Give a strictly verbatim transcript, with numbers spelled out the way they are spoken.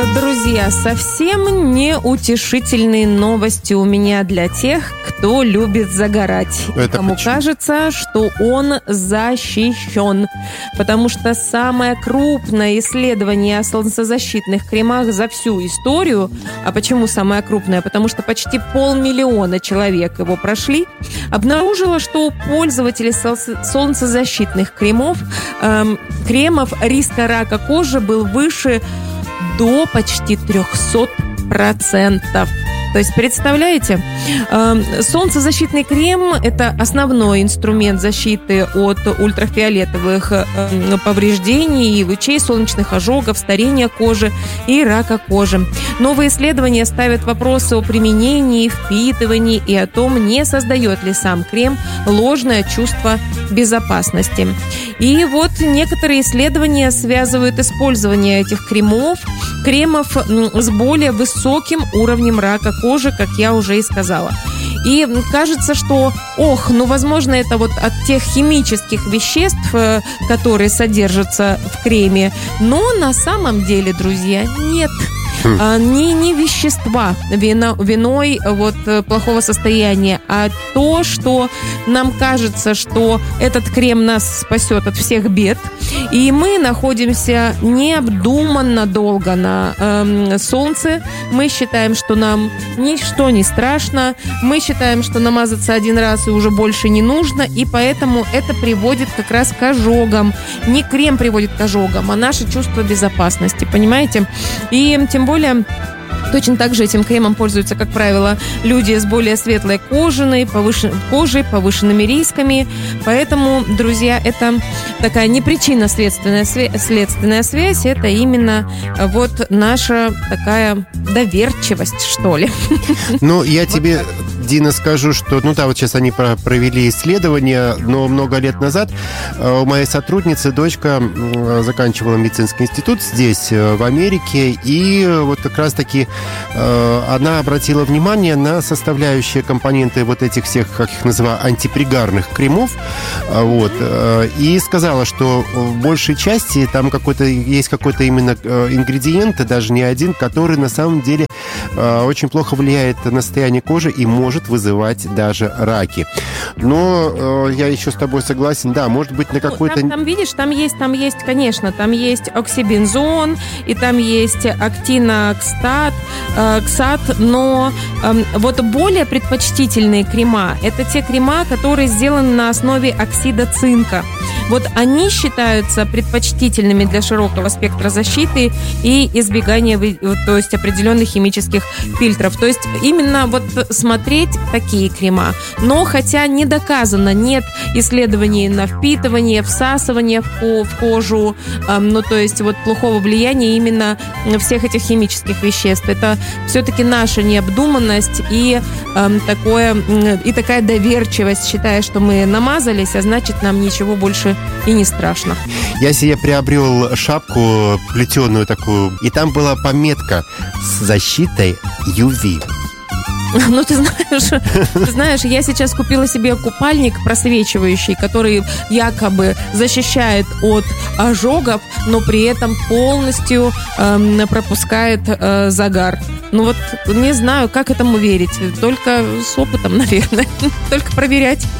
Друзья, совсем неутешительные новости у меня для тех, кто любит загорать. Это Кому почему? кажется, что он защищен. Потому что самое крупное исследование о солнцезащитных кремах за всю историю, а почему самое крупное? Потому что почти полмиллиона человек его прошли, обнаружило, что у пользователей сол- солнцезащитных кремов, эм, кремов риска рака кожи был выше до почти триста процентов. То есть, представляете, солнцезащитный крем – это основной инструмент защиты от ультрафиолетовых повреждений и лучей, солнечных ожогов, старения кожи и рака кожи. Новые исследования ставят вопросы о применении, впитывании и о том, не создает ли сам крем ложное чувство безопасности. И вот некоторые исследования связывают использование этих кремов, кремов с более высоким уровнем рака кожи, как я уже и сказала. И кажется, что, ох, ну, возможно, это вот от тех химических веществ, которые содержатся в креме. Но на самом деле, друзья, нет. Не, не вещества вино, виной вот, плохого состояния, а то, что нам кажется, что этот крем нас спасет от всех бед, и мы находимся необдуманно долго на э, солнце. Мы считаем, что нам ничто не страшно, мы считаем, что намазаться один раз и уже больше не нужно, и поэтому это приводит как раз к ожогам. Не крем приводит к ожогам, а наше чувство безопасности, понимаете? И тем более... Точно так же этим кремом пользуются, как правило, люди с более светлой кожей, повышен... кожей, повышенными рисками. Поэтому, друзья, это такая не причинно-следственная свя... следственная связь, это именно вот наша такая доверчивость, что ли. Ну, я тебе, Дина, скажу, что, ну да, вот сейчас они провели исследование, но много лет назад у моей сотрудницы дочка заканчивала медицинский институт здесь, в Америке, и вот как раз-таки она обратила внимание на составляющие компоненты вот этих всех, как их называю, антипригарных кремов, вот, и сказала, что в большей части там какой-то, есть какой-то именно ингредиент, даже не один, который на самом деле очень плохо влияет на состояние кожи и может вызывать даже раки. Но я еще с тобой согласен, да, может быть, на какой-то... Там, там, видишь, там есть, там есть, конечно, там есть оксибензон, и там есть актиноксат, ксат, но э, вот более предпочтительные крема – это те крема, которые сделаны на основе оксида цинка. Вот они считаются предпочтительными для широкого спектра защиты и избегания, то есть, определенных химических фильтров. То есть именно вот смотреть такие крема. Но хотя не доказано, нет исследований на впитывание, всасывание в кожу, э, ну то есть вот плохого влияния именно всех этих химических веществ. Это все-таки наша необдуманность и, э, такое, и такая доверчивость, считая, что мы намазались, а значит нам ничего больше и не страшно. Я себе приобрел шапку плетеную такую, и там была пометка с защитой ю ви. Ну, ты знаешь, ты знаешь, я сейчас купила себе купальник просвечивающий, который якобы защищает от ожогов, но при этом полностью э, пропускает э, загар. Ну вот не знаю, как этому верить. Только с опытом, наверное. Только проверять.